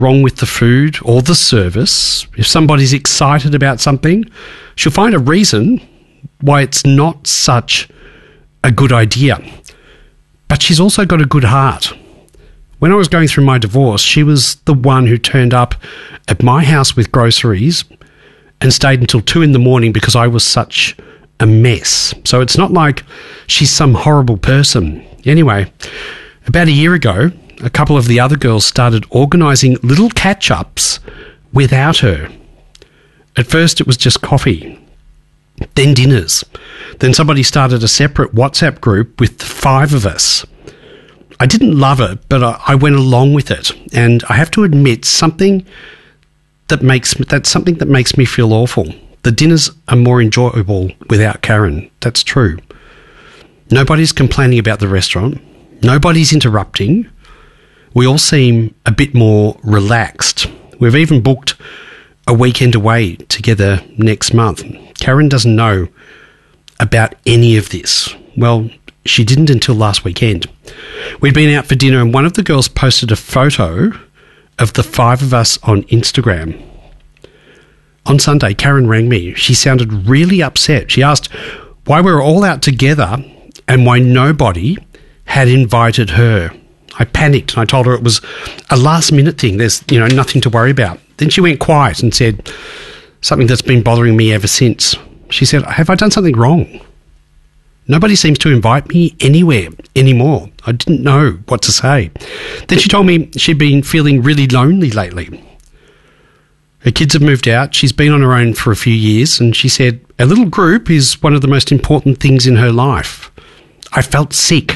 wrong with the food or the service, if somebody's excited about something, she'll find a reason why it's not such a good idea. But she's also got a good heart. When I was going through my divorce, she was the one who turned up at my house with groceries and stayed until 2 a.m. because I was such a mess. So it's not like she's some horrible person. Anyway, about a year ago, a couple of the other girls started organising little catch-ups without her. At first it was just coffee, then dinners. Then somebody started a separate WhatsApp group with the 5 of us. I didn't love it, but I went along with it. And I have to admit, something that makes me feel awful. The dinners are more enjoyable without Karen. That's true. Nobody's complaining about the restaurant. Nobody's interrupting. We all seem a bit more relaxed. We've even booked a weekend away together next month. Karen doesn't know about any of this. Well, she didn't until last weekend. We'd been out for dinner and one of the girls posted a photo of the 5 of us on Instagram. On Sunday, Karen rang me. She sounded really upset. She asked why we were all out together and why nobody had invited her. I panicked and I told her it was a last-minute thing. There's, nothing to worry about. Then she went quiet and said something that's been bothering me ever since. She said, have I done something wrong? Nobody seems to invite me anywhere anymore. I didn't know what to say. Then she told me she'd been feeling really lonely lately. Her kids have moved out. She's been on her own for a few years, and she said a little group is one of the most important things in her life. I felt sick.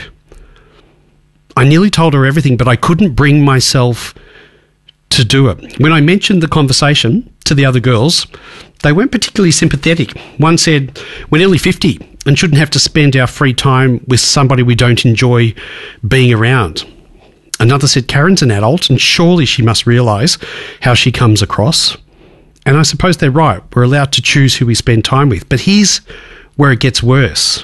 I nearly told her everything, but I couldn't bring myself to do it. When I mentioned the conversation to the other girls, they weren't particularly sympathetic. One said, we're nearly 50 and shouldn't have to spend our free time with somebody we don't enjoy being around. Another said, Karen's an adult and surely she must realise how she comes across. And I suppose they're right. We're allowed to choose who we spend time with. But here's where it gets worse.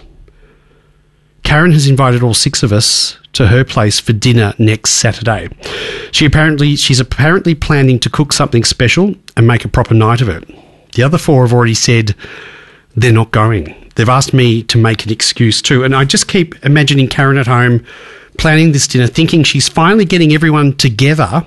Karen has invited all 6 of us to her place for dinner next Saturday. She's apparently planning to cook something special and make a proper night of it. The other 4 have already said they're not going. They've asked me to make an excuse too. And I just keep imagining Karen at home planning this dinner, thinking she's finally getting everyone together.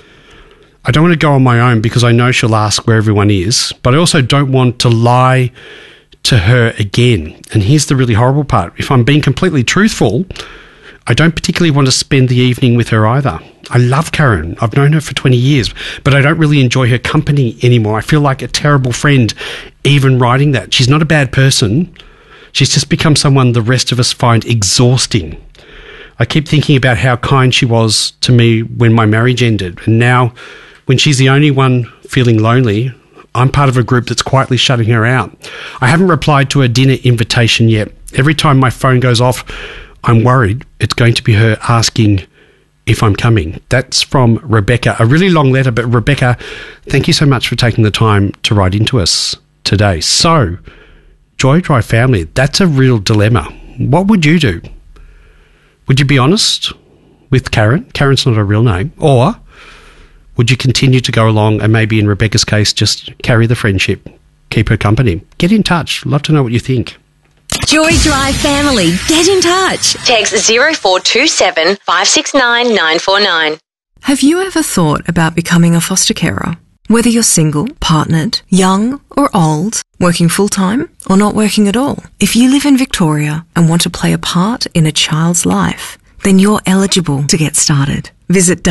I don't want to go on my own because I know she'll ask where everyone is, but I also don't want to lie to her again. And here's the really horrible part. If I'm being completely truthful, I don't particularly want to spend the evening with her either. I love Karen. I've known her for 20 years, but I don't really enjoy her company anymore. I feel like a terrible friend even writing that. She's not a bad person. She's just become someone the rest of us find exhausting. I keep thinking about how kind she was to me when my marriage ended. And now, when she's the only one feeling lonely, I'm part of a group that's quietly shutting her out. I haven't replied to her dinner invitation yet. Every time my phone goes off, I'm worried it's going to be her asking if I'm coming. That's from Rebecca. A really long letter, but Rebecca, thank you so much for taking the time to write into us today. So, Joy Drive family, that's a real dilemma. What would you do? Would you be honest with Karen? Karen's not a real name. Or would you continue to go along and maybe in Rebecca's case just carry the friendship, keep her company? Get in touch. Love to know what you think. Joy Drive family, get in touch. Text 0427 569 949. Have you ever thought about becoming a foster carer? Whether you're single, partnered, young or old, working full-time or not working at all, if you live in Victoria and want to play a part in a child's life, then you're eligible to get started. Visit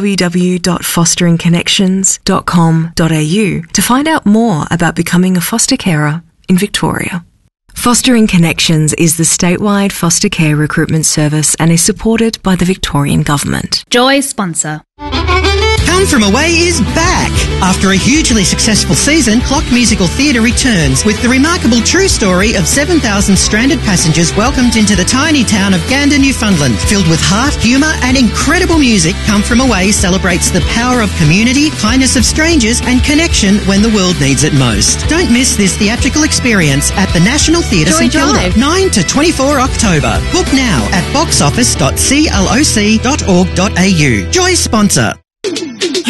www.fosteringconnections.com.au to find out more about becoming a foster carer in Victoria. Fostering Connections is the statewide foster care recruitment service and is supported by the Victorian Government. Joy sponsor. Come From Away is back. After a hugely successful season, Clock Musical Theatre returns with the remarkable true story of 7,000 stranded passengers welcomed into the tiny town of Gander, Newfoundland. Filled with heart, humour and incredible music, Come From Away celebrates the power of community, kindness of strangers and connection when the world needs it most. Don't miss this theatrical experience at the National Theatre St Kilda, 9 to 24 October. Book now at boxoffice.cloc.org.au. Joy sponsor.